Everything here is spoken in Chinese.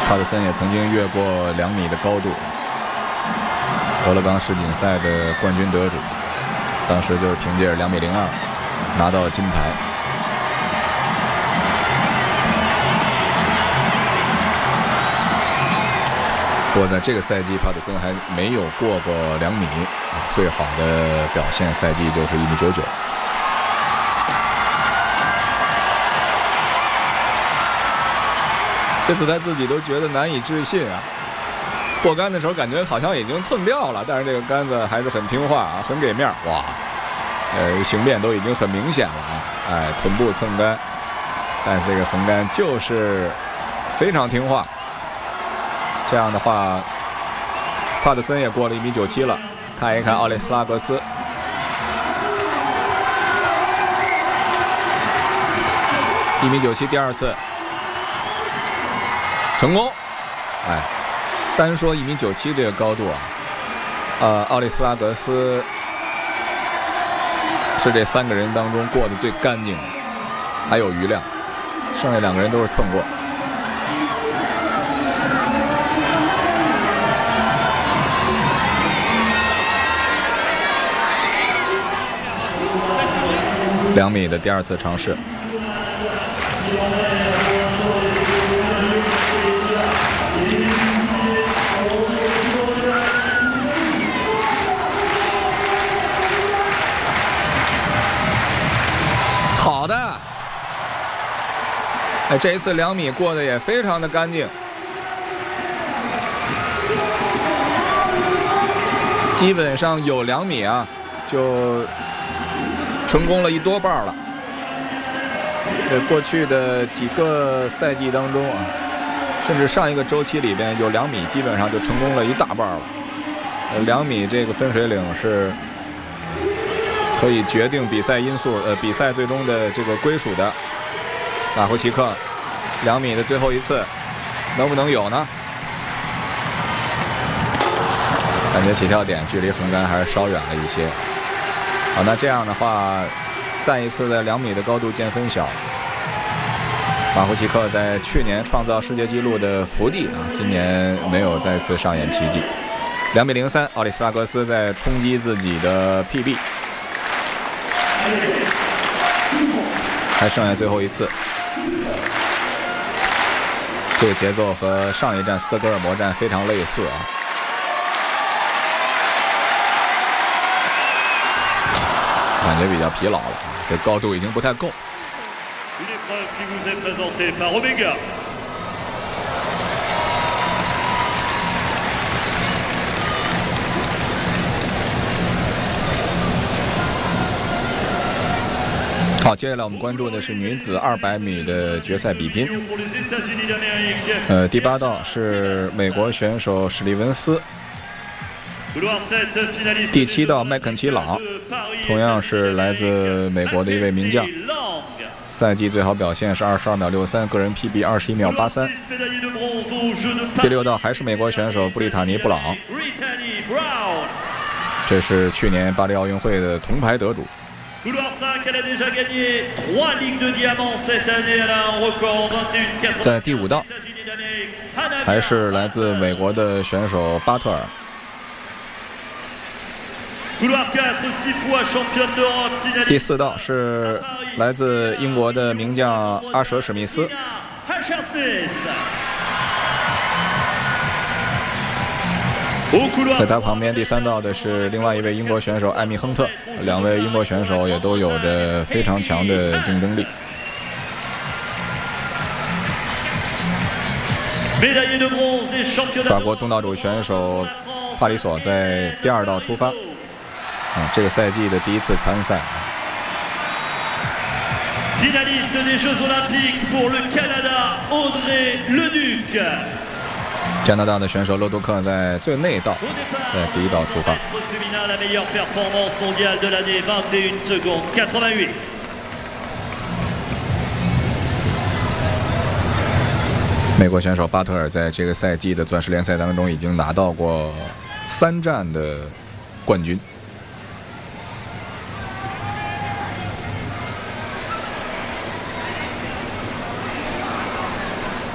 帕特森也曾经越过2米的高度，俄勒冈世锦赛的冠军得主，当时就是凭借2米02拿到金牌。不过在这个赛季，帕特森还没有过2米，最好的表现赛季就是1.99米。这次他自己都觉得难以置信啊！过杆的时候感觉好像已经蹭掉了，但是这个杆子还是很听话啊，很给面。哇，形变都已经很明显了啊！哎，臀部蹭杆，但是这个横杆就是非常听话。这样的话，帕特森也过了1.97米了。看一看奥利斯拉格斯，1.97米第2次。成功，哎，单说1.97米这个高度啊，奥利斯拉格斯是这3个人当中过得最干净的，还有余量，剩下2个人都是蹭过。2米的第2次尝试。好的，哎，这一次2米过得也非常的干净，基本上有2米啊，就成功了1多半了。过去的几个赛季当中啊，甚至上一个周期里边有2米，基本上就成功了1大半了。2米这个分水岭是可以决定比赛因素，比赛最终的这个归属的。马夫奇克2米的最后一次，能不能有呢？感觉起跳点距离横杆还是稍远了一些。好，那这样的话，再一次的2米的高度见分晓。马夫奇克在去年创造世界纪录的福地啊，今年没有再次上演奇迹。2.03米，奥利斯拉格斯在冲击自己的 PB。还剩下最后一次，这个节奏和上一站斯德哥尔摩站非常类似啊。感觉比较疲劳了，这高度已经不太够。好，接下来我们关注的是女子200米的决赛比拼。第8道是美国选手史蒂文斯，第7道麦肯齐朗，同样是来自美国的一位名将，赛季最好表现是22秒63，个人 PB 21秒83。第6道还是美国选手布丽塔尼·布朗，这是去年巴黎奥运会的铜牌得主。在第5道，还是来自美国的选手巴特尔。第4道是来自英国的名将阿舍·史密斯。在他旁边第3道的是另外一位英国选手艾米·亨特，2位英国选手也都有着非常强的竞争力。法国东道主选手帕里索在第2道出发，这个赛季的第1次参赛。加拿大的选手勒杜克在最内道，在第1道出发。美国选手巴特尔在这个赛季的钻石联赛当中已经拿到过3站的冠军。